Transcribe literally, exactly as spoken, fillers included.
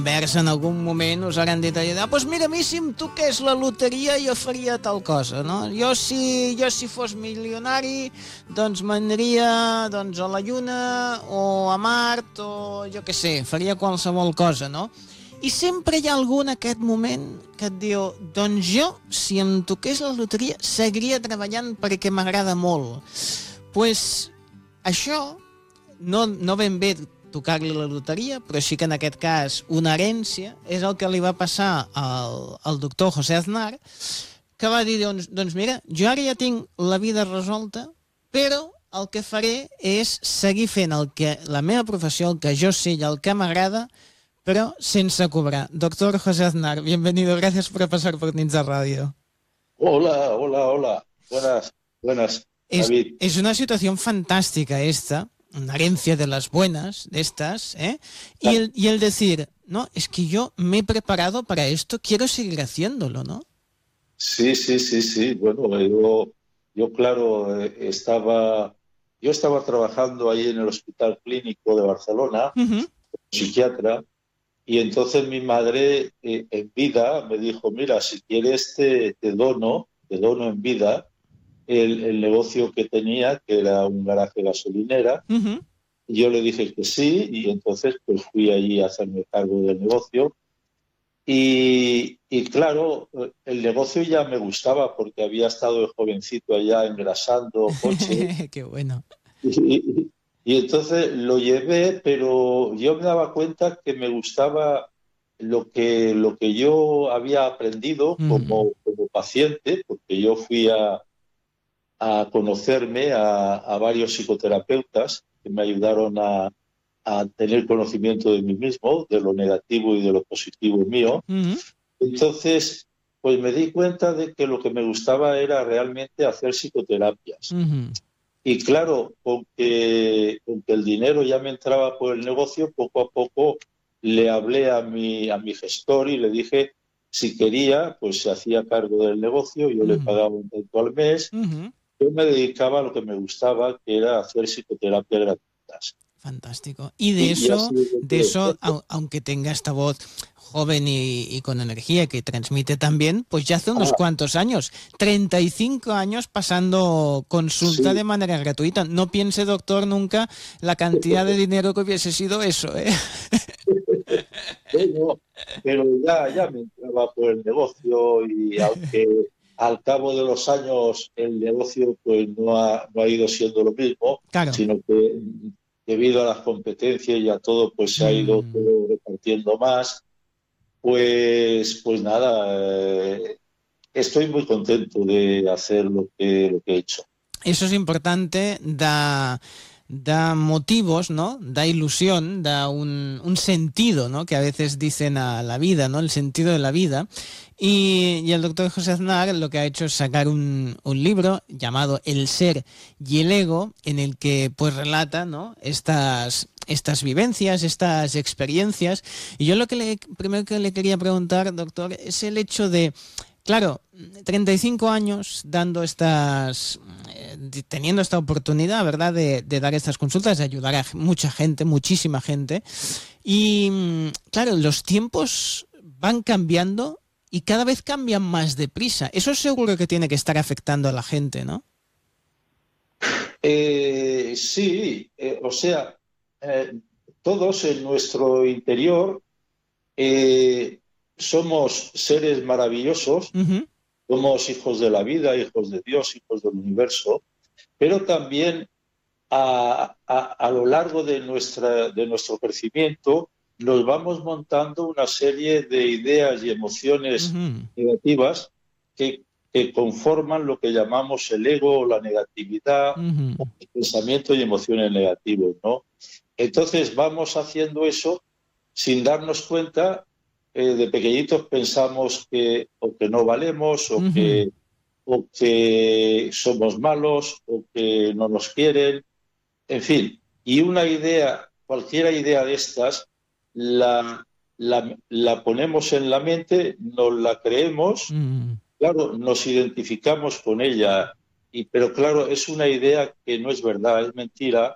Vers en algun moment us hauran dit allà, ah, doncs mira, a mi si em toqués la loteria jo faria tal cosa, no? Jo si, jo si fos milionari doncs m'aniria doncs, a la Lluna o a Mart o jo què sé, faria qualsevol cosa, no? I sempre hi ha algú en aquest moment que et diu, doncs jo, si em toqués la loteria, seguiria treballant perquè m'agrada molt. Doncs pues, això no, no ben bé tocar-li la loteria, però sí que en aquest cas una herència, és el que li va passar al, al doctor José Aznar, que va dir, doncs, doncs mira, jo ara ja tinc la vida resolta, però el que faré és seguir fent el que, la meva professió, el que jo sé i el que m'agrada, pero sense cobrar. Doctor José Aznar, bienvenido, gracias por pasar por Nits de Radio. Hola, hola, hola. Buenas, buenas, David. Es, es una situación fantástica esta, una herencia de las buenas, de estas, ¿eh? Y el, y el decir, no, es que yo me he preparado para esto, quiero seguir haciéndolo, ¿no? Sí, sí, sí, sí. Bueno, yo, yo claro, estaba, yo estaba trabajando ahí en el Hospital Clínico de Barcelona, uh-huh. psiquiatra, y entonces mi madre eh, en vida me dijo, mira, si quieres te, te dono, te dono en vida el, el negocio que tenía, que era un garaje gasolinera. Uh-huh. Y yo le dije que sí, y entonces pues fui allí a hacerme cargo del negocio. Y, y claro, el negocio ya me gustaba porque había estado de jovencito allá engrasando coches. ¡Qué bueno! Y, y, y entonces lo llevé, pero yo me daba cuenta que me gustaba lo que, lo que yo había aprendido mm. como, como paciente, porque yo fui a, a conocerme a, a varios psicoterapeutas que me ayudaron a, a tener conocimiento de mí mismo, de lo negativo y de lo positivo mío. Mm. Entonces, pues me di cuenta de que lo que me gustaba era realmente hacer psicoterapias. Mm. Y claro, con que, con que el dinero ya me entraba por el negocio, poco a poco le hablé a mi, a mi gestor y le dije si quería, pues se hacía cargo del negocio, yo uh-huh. le pagaba un tanto al mes, uh-huh. yo me dedicaba a lo que me gustaba, que era hacer psicoterapia gratuitas. Fantástico. Y de y, eso, y de eso, aunque tenga esta voz joven y, y con energía que transmite también, pues ya hace unos ah. cuantos años, treinta y cinco años pasando consulta sí. de manera gratuita. No piense, doctor, nunca la cantidad de dinero que hubiese sido eso, ¿eh? Bueno, pero ya, ya me entraba por el negocio y aunque al cabo de los años el negocio pues no ha, no ha ido siendo lo mismo, claro. sino que debido a las competencias y a todo, pues se ha ido mm. todo repartiendo más. Pues, pues nada, eh, estoy muy contento de hacer lo que, lo que he hecho. Eso es importante, da, da motivos, ¿no? Da ilusión, da un, un sentido, ¿no? Que a veces dicen a la vida, ¿no? El sentido de la vida. Y, y el doctor José Aznar lo que ha hecho es sacar un, un libro llamado El ser y el ego, en el que pues relata, ¿no? estas, estas vivencias, estas experiencias. Y yo lo que le, primero que le quería preguntar, doctor, es el hecho de, claro, treinta y cinco años dando estas, eh, teniendo esta oportunidad, ¿verdad?, de, de dar estas consultas, de ayudar a mucha gente, muchísima gente. Y claro, los tiempos van cambiando y cada vez cambian más deprisa. Eso seguro que tiene que estar afectando a la gente, ¿no? Eh, sí, eh, o sea, eh, todos en nuestro interior eh, somos seres maravillosos, uh-huh. somos hijos de la vida, hijos de Dios, hijos del universo, pero también a, a, a lo largo de, nuestra, de nuestro crecimiento nos vamos montando una serie de ideas y emociones uh-huh. negativas que, que conforman lo que llamamos el ego o la negatividad, uh-huh. o el pensamiento y emociones negativos, ¿no? Entonces vamos haciendo eso sin darnos cuenta. Eh, de pequeñitos pensamos que o que no valemos o, uh-huh. que, o que somos malos o que no nos quieren, en fin. Y una idea, cualquier idea de estas, La, la, la ponemos en la mente, nos la creemos, mm. claro, nos identificamos con ella, y, pero claro, es una idea que no es verdad, es mentira,